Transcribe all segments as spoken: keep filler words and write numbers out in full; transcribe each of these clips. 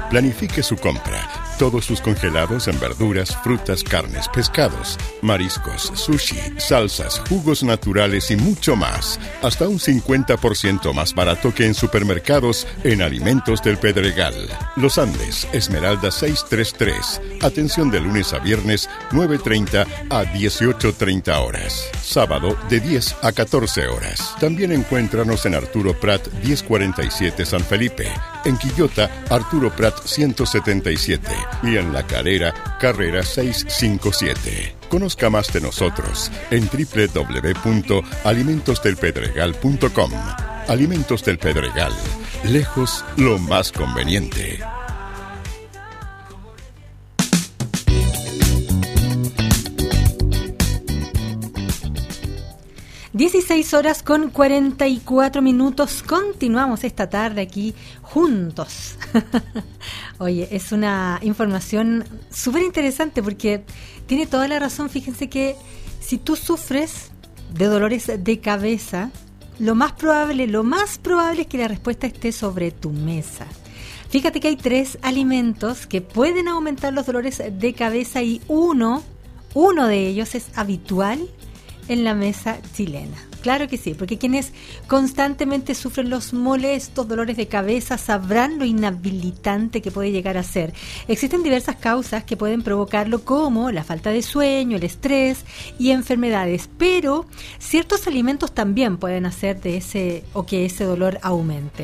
Planifique su compra. Todos sus congelados en verduras, frutas, carnes, pescados, mariscos, sushi, salsas, jugos naturales y mucho más. Hasta un cincuenta por ciento más barato que en supermercados en Alimentos del Pedregal. Los Andes, Esmeralda seiscientos treinta y tres. Atención de lunes a viernes, nueve treinta a dieciocho treinta horas. Sábado, de diez a catorce horas. También encuéntranos en Arturo Prat diez cuarenta y siete San Felipe. En Quillota, Arturo Prat ciento setenta y siete. Y en La Calera, Carrera seiscientos cincuenta y siete. Conozca más de nosotros en doble u doble u doble u punto alimentos del pedregal punto com. Alimentos del Pedregal. Lejos lo más conveniente. dieciséis horas con cuarenta y cuatro minutos. Continuamos esta tarde aquí juntos. Oye, es una información súper interesante porque tiene toda la razón. Fíjense que si tú sufres de dolores de cabeza, lo más probable, lo más probable es que la respuesta esté sobre tu mesa. Fíjate que hay tres alimentos que pueden aumentar los dolores de cabeza y uno, uno de ellos es habitual en la mesa chilena. Claro que sí, porque quienes constantemente sufren los molestos dolores de cabeza sabrán lo inhabilitante que puede llegar a ser. Existen diversas causas que pueden provocarlo, como la falta de sueño, el estrés y enfermedades, pero ciertos alimentos también pueden hacer de ese o que ese dolor aumente.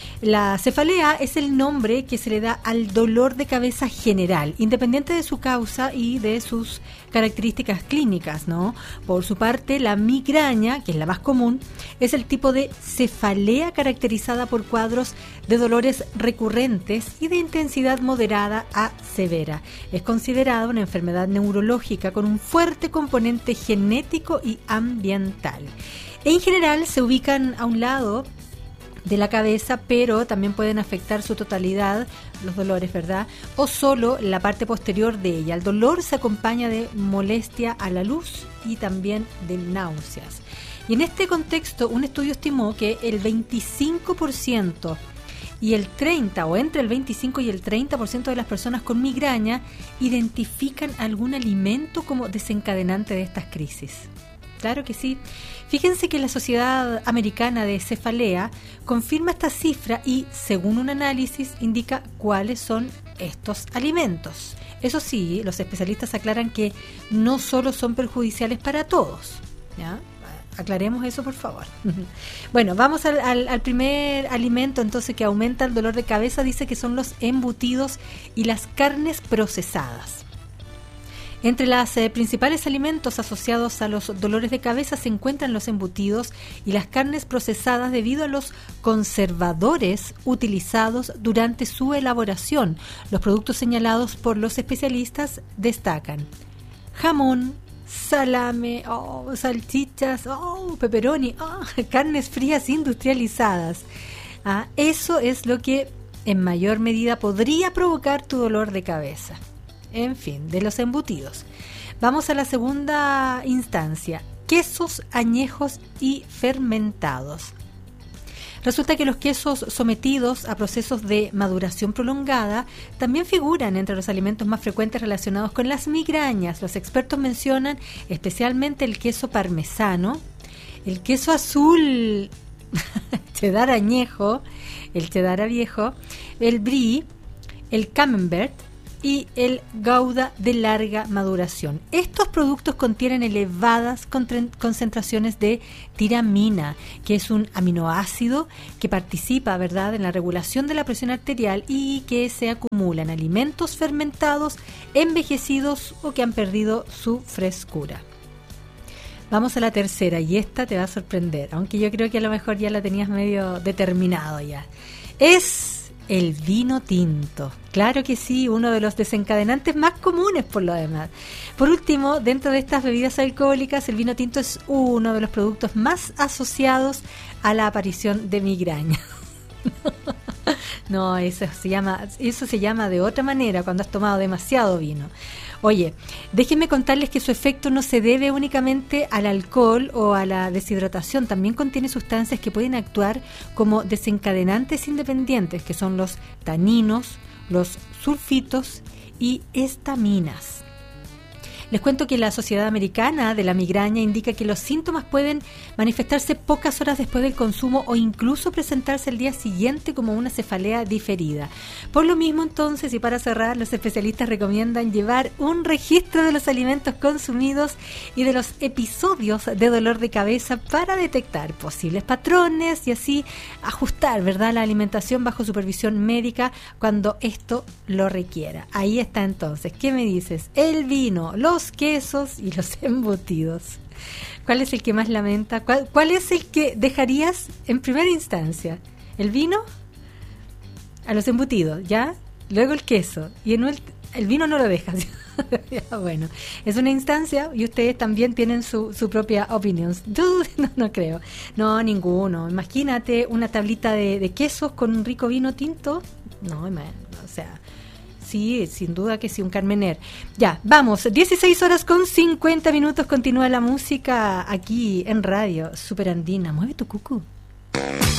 La cefalea es el nombre que se le da al dolor de cabeza general, independiente de su causa y de sus características clínicas, ¿no? Por su parte, la migraña, que es la más común, es el tipo de cefalea caracterizada por cuadros de dolores recurrentes y de intensidad moderada a severa. Es considerada una enfermedad neurológica con un fuerte componente genético y ambiental. En general, se ubican a un lado de la cabeza, pero también pueden afectar su totalidad, los dolores, ¿verdad? O solo la parte posterior de ella. El dolor se acompaña de molestia a la luz y también de náuseas. Y en este contexto, un estudio estimó que el veinticinco por ciento y el treinta por ciento, o entre el veinticinco y el treinta por ciento de las personas con migraña identifican algún alimento como desencadenante de estas crisis. Claro que sí. Fíjense que la Sociedad Americana de Cefalea confirma esta cifra y, según un análisis, indica cuáles son estos alimentos. Eso sí, los especialistas aclaran que no solo son perjudiciales para todos, ¿ya? Aclaremos eso, por favor. Bueno, vamos al, al, al primer alimento entonces que aumenta el dolor de cabeza. Dice que son los embutidos y las carnes procesadas. Entre los eh, principales alimentos asociados a los dolores de cabeza se encuentran los embutidos y las carnes procesadas debido a los conservadores utilizados durante su elaboración. Los productos señalados por los especialistas destacan jamón, salame, oh, salchichas, oh, pepperoni, oh, carnes frías industrializadas. Ah, eso es lo que en mayor medida podría provocar tu dolor de cabeza. En fin, de los embutidos. Vamos a la segunda instancia, quesos añejos y fermentados. Resulta que los quesos sometidos a procesos de maduración prolongada también figuran entre los alimentos más frecuentes relacionados con las migrañas. Los expertos mencionan especialmente el queso parmesano, el queso azul, cheddar añejo, el cheddar viejo, el brie, el camembert y el gouda de larga maduración. Estos productos contienen elevadas concentraciones de tiramina, que es un aminoácido que participa, ¿verdad?, en la regulación de la presión arterial y que se acumula en alimentos fermentados, envejecidos o que han perdido su frescura. Vamos a la tercera, y esta te va a sorprender, aunque yo creo que a lo mejor ya la tenías medio determinado ya. Es el vino tinto. Claro que sí, uno de los desencadenantes más comunes por lo demás. Por último, dentro de estas bebidas alcohólicas, el vino tinto es uno de los productos más asociados a la aparición de migraña. No, eso se llama, eso se llama de otra manera cuando has tomado demasiado vino. Oye, déjenme contarles que su efecto no se debe únicamente al alcohol o a la deshidratación, también contiene sustancias que pueden actuar como desencadenantes independientes, que son los taninos, los sulfitos y estaminas. Les cuento que la Sociedad Americana de la Migraña indica que los síntomas pueden manifestarse pocas horas después del consumo o incluso presentarse el día siguiente como una cefalea diferida. Por lo mismo, entonces, y para cerrar, los especialistas recomiendan llevar un registro de los alimentos consumidos y de los episodios de dolor de cabeza para detectar posibles patrones y así ajustar, ¿verdad?, la alimentación bajo supervisión médica cuando esto lo requiera. Ahí está entonces. ¿Qué me dices? El vino, los Los quesos y los embutidos. ¿Cuál es el que más lamenta? ¿Cuál, cuál es el que dejarías en primera instancia? ¿El vino? A los embutidos, ¿ya? Luego el queso. Y en el, el vino no lo dejas. Bueno, es una instancia y ustedes también tienen su, su propia opinión. No, no creo. No, ninguno. Imagínate una tablita de, de quesos con un rico vino tinto. No, o sea... Sí, sin duda que sí, un Carmener. Ya, vamos, dieciséis horas con cincuenta minutos, continúa la música aquí en Radio Superandina. Mueve tu cucú.